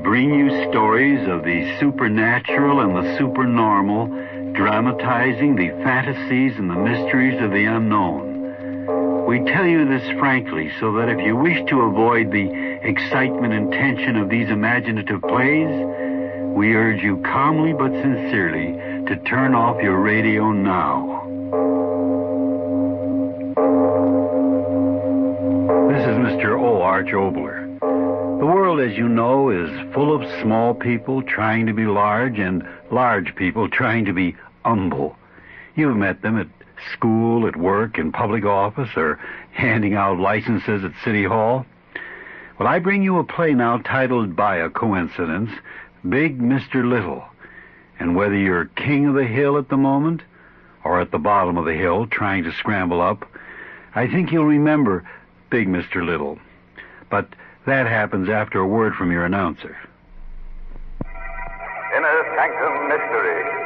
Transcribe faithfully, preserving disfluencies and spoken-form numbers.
bring you stories of the supernatural and the supernormal, dramatizing the fantasies and the mysteries of the unknown. We tell you this frankly so that if you wish to avoid the excitement and tension of these imaginative plays, we urge you calmly but sincerely to turn off your radio now. This is Mister O. Arch Obler. The world, as you know, is full of small people trying to be large and large people trying to be humble. You've met them at school, at work, in public office, or handing out licenses at City Hall. Well, I bring you a play now titled, by a coincidence, Big Mister Little. And whether you're king of the hill at the moment, or at the bottom of the hill trying to scramble up, I think you'll remember Big Mister Little. But that happens after a word from your announcer. Inner Sanctum Mystery.